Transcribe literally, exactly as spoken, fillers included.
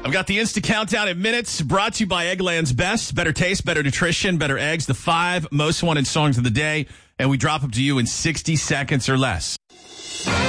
I've got the Insta Countdown in minutes, brought to you by Eggland's Best. Better taste, better nutrition, better eggs. The five most wanted songs of the day, and we drop them to you in sixty seconds or less.